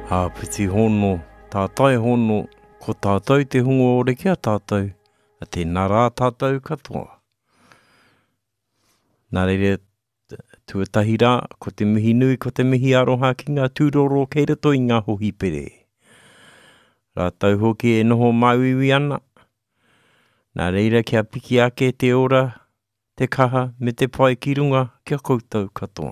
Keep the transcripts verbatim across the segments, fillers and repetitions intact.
A piti hono, tātai hono, ko tātou te hungo ore kia tātou, a te nara tātou katoa. Nā reire, tuatahi rā, ko te mihi nui, ko te mihi aroha ki ngā tūroro kei rato i ngā hohi pere. Rātau hoki e noho mauiwi ana. Nā reira kia piki ake te ora, te kaha, me te pai ki runga, kia koutou katoa.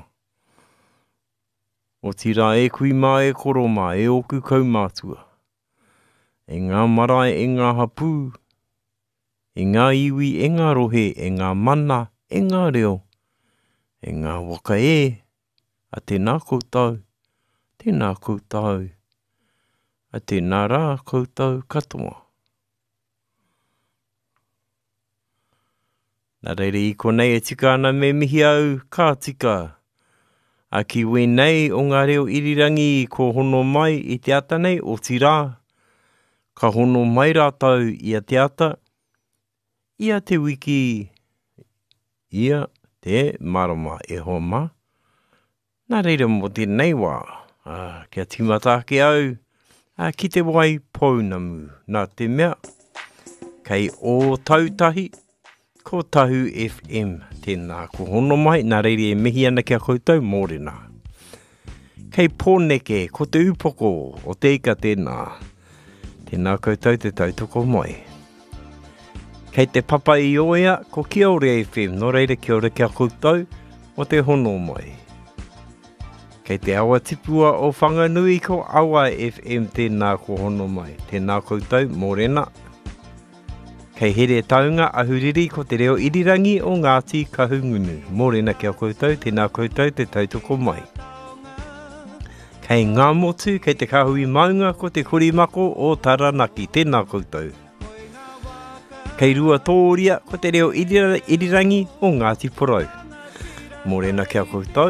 O tira e kui mā e koro mā, e oku kaumātua. E ngā marae, e ngā hapū, e ngā iwi, e ngā rohe, e ngā mana, e ngā reo, e ngā waka e, a tēnā koutou, tēnā koutou, a tēnā rā koutou katoa. Nā reire i konei e tika ana me mihi au kā tika. A ki wenei o ngā reo irirangi ko hono mai i te ata nei o tira. Ka hono mai rātau i a te ata. Ia te wiki. Ia te marama e homa. Nā reira mo tēnei wā. Ah, kia timata ke au. Ah, ki te wai pounamu. Nā te mea. Kei o tautahi. Ko Tahu F M, tēnā ko hono mai, nā reire e mihi ana kia koutou mōrena. Kei pōneke, ko te upoko, o te ika tēnā. Tēnā koutou te tautoko mai. Kei te papa i oia, ko Kia Ora F M, nō reire kia ora kia koutou, o te hono mai. Kei te awa tipua o whanganui, ko Awa F M, tēnā ko hono mai. Tēnā koutou mōrena. Kei here taunga ahuriri ko te reo irirangi o Ngāti Kahungunu. Mōrena kia koutou, tēnā koutou te tautoko mai. Kei ngā motu, kei te kahui maunga ko te korimako o Taranaki. Tēnā koutou. Kei rua tōria ko te reo irirangi o Ngāti Porou. Mōrena kia koutou.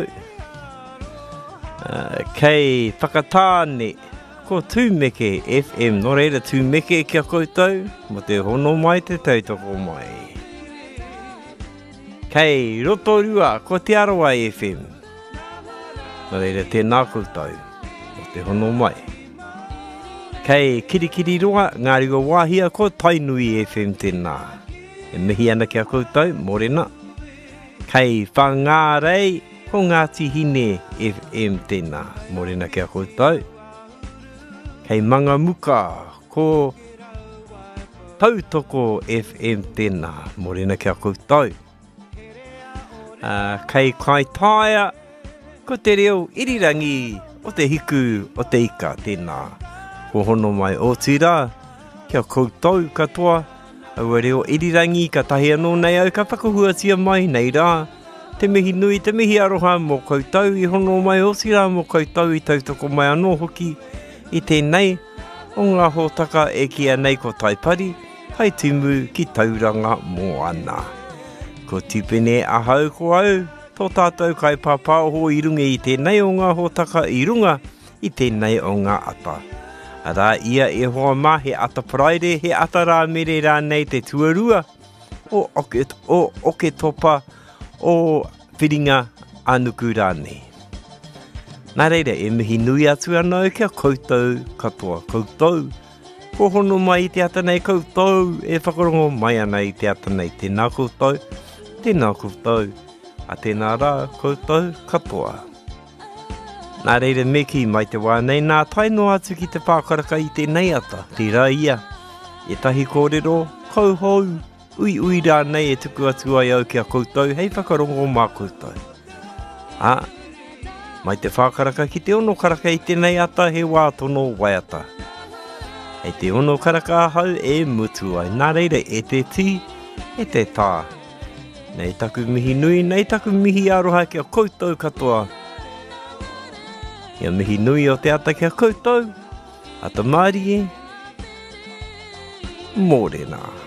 Uh, kei whakatāne ko Tūmeke F M, no reira Tūmeke kia koutou, mo te hono mai te tautoko mai. Kei Rotorua, ko te Arawa F M, no reira tēnā koutou, mo te hono mai. Kei Kirikiriroa, ngā rigo wāhia, ko Tainui F M tēnā. E mihi ana kia koutou, mōrena. Kei Whangārei, ko Ngāti Hine F M tēnā, mōrena kia koutou. Kei Mangamuka, ko Tautoko F M tēnā, mōrena kia koutou. Uh, kei Kaitaia, ko te reo irirangi o te hiku o te ika tēnā. Ko hono mai o tira, kia koutou katoa, aua reo irirangi ka tahi anō nei au ka whakahuatia mai nei rā. Te mihi nui, te mihi aroha mō koutou, i hono mai o tira mō koutou i tautoko mai anō hoki. I tēnei, o ngā hōtaka e kia nei ko taipari, hai timu ki tauranga mō ana. Ko tipene ahau ko au, tō tātou kai pāpāho i runga i tēnei o ngā hōtaka i runga, i tēnei o ngā ata. Arā ia e hoa mā he ata praere, he ata rā mere rā nei te tuarua, o oke, o oke topa, o whiringa anuku rā nei. Nā reira, e mihi nui atu anau kia koutou katoa koutou. Ko hono mai i te ata nei koutou, e whakarongo mai ana i te ata nei tēnā koutou, tēnā koutou, a tēnā rā koutou katoa. Nā reira, me ki mai te wā nei, nā taino atu ki te pākaraka i tēnei ata, te rā ia. E tahi kōrero, kauhou, ui ui rā nei e tuku atu ai au kia koutou, hei whakarongo mā koutou. A, mai te whākaraka ki te ono karaka i tēnei ata he wā tono waiata. Hei te ono karaka hau e mutu ai. Nā reira e te tī, e te tā. Nei taku mihi nui, nei taku mihi aroha kia koutou katoa. Ia mihi nui o te ata kia koutou. Ata Mārie. Mōrena.